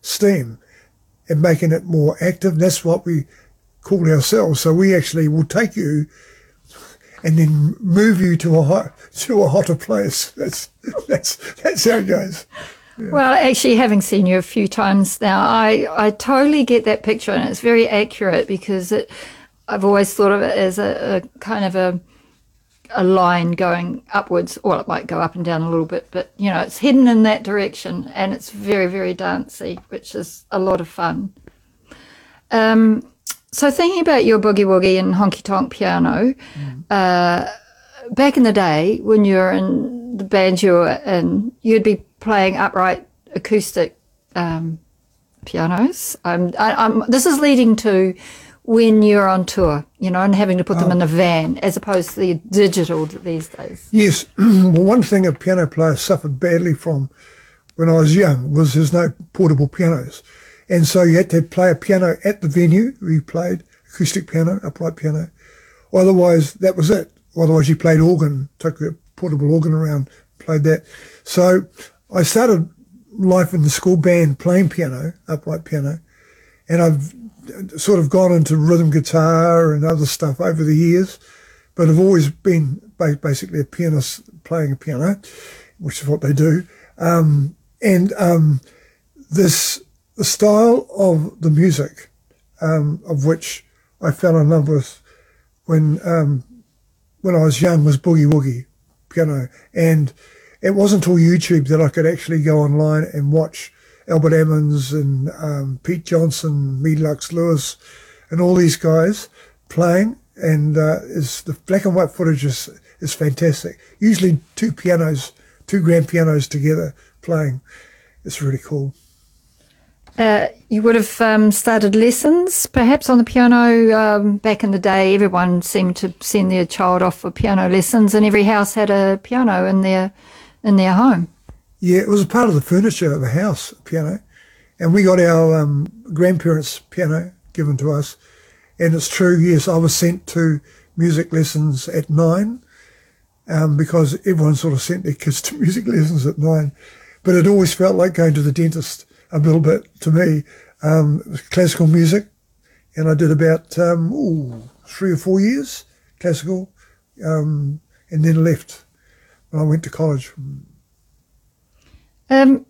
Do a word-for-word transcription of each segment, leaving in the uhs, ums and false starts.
steam and making it more active. That's what we called ourselves. So we actually will take you and then move you to a hot, to a hotter place. That's that's that's how it goes. Yeah. Well, actually, having seen you a few times now, I, I totally get that picture, and it's very accurate because it, I've always thought of it as a, a kind of a a line going upwards, or it might go up and down a little bit, but, you know, it's heading in that direction, and it's very, very dancey, which is a lot of fun. Um, so thinking about your boogie woogie and honky tonk piano, mm. uh, back in the day when you were in the band you were in, you'd be playing upright acoustic um, pianos. I'm, I, I'm, this is leading to when you're on tour, you know, and having to put them oh. in a van as opposed to the digital these days. Yes. Well, one thing a piano player suffered badly from when I was young was there's no portable pianos. And so you had to play a piano at the venue where you played, acoustic piano, upright piano. Otherwise, that was it. Otherwise, you played organ, took a portable organ around, played that. So I started life in the school band playing piano, upright piano, and I've sort of gone into rhythm guitar and other stuff over the years, but I've always been basically a pianist playing a piano, which is what they do. Um, and um, this the style of the music, um, of which I fell in love with when um, when I was young, was boogie woogie piano, and it wasn't until YouTube that I could actually go online and watch Albert Emmons and um, Pete Johnson, Me Lux Lewis, and all these guys playing. And uh, is the black and white footage is, is fantastic. Usually two pianos, two grand pianos together playing. It's really cool. Uh, you would have um, started lessons, perhaps, on the piano um, back in the day. Everyone seemed to send their child off for piano lessons, and every house had a piano in their in their home. Yeah, it was a part of the furniture of the house, piano. And we got our um, grandparents' piano given to us. And it's true, yes, I was sent to music lessons at nine um, because everyone sort of sent their kids to music lessons at nine. But it always felt like going to the dentist a little bit to me. Um, it was classical music. And I did about um, ooh, three or four years classical um, and then left when I went to college. Um,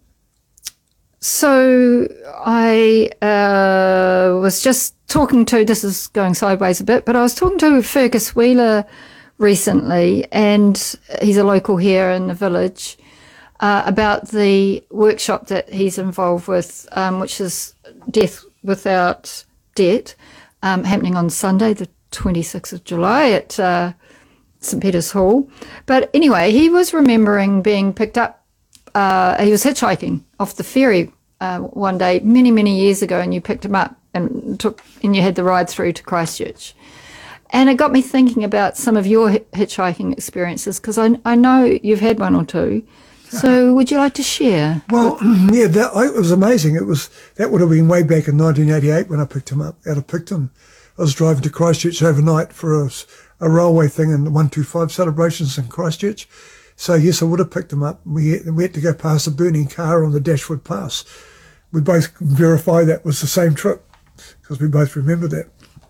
so I uh, was just talking to, this is going sideways a bit, but I was talking to Fergus Wheeler recently, and he's a local here in the village, uh, about the workshop that he's involved with, um, which is Death Without Debt, um, happening on Sunday, the twenty-sixth of July at uh, St Peter's Hall. But anyway, he was remembering being picked up. Uh, he was hitchhiking off the ferry uh, one day many, many years ago, and you picked him up and took, and you had the ride through to Christchurch. And it got me thinking about some of your hitchhiking experiences, because I, I know you've had one or two. So would you like to share? Well, yeah, that, it was amazing. It was that would have been way back in nineteen eighty-eight when I picked him up out of Picton. I was driving to Christchurch overnight for a, a railway thing in the one two five celebrations in Christchurch. So, yes, I would have picked him up. We had, we had to go past a burning car on the Dashwood Pass. We both verified that was the same trip because we both remember that.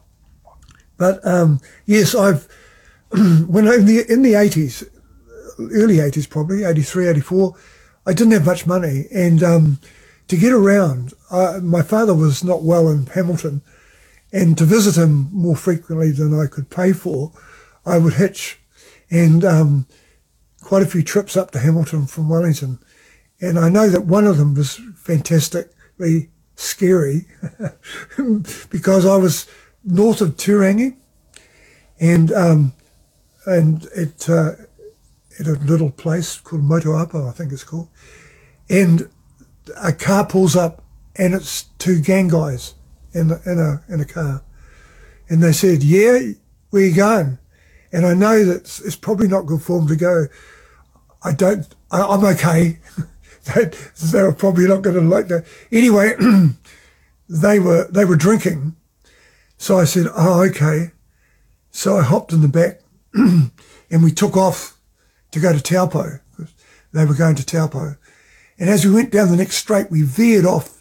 But, um, yes, I've, when in the, in the eighties, early eighties probably, eighty-three, eighty-four, I didn't have much money. And um, to get around, uh, my father was not well in Hamilton, and to visit him more frequently than I could pay for, I would hitch. And um, quite a few trips up to Hamilton from Wellington. And I know that one of them was fantastically scary because I was north of Turangi and um, and it, uh, at a little place called Motuapa, I think it's called. And a car pulls up and it's two gang guys in, in, a, in a car. And they said, yeah, where you going? And I know that it's, it's probably not good form to go, I don't, I, I'm okay. they, they were probably not going to like that. Anyway, they were, they were drinking. So I said, oh, okay. So I hopped in the back and we took off to go to Taupo. They were going to Taupo. And as we went down the next straight, we veered off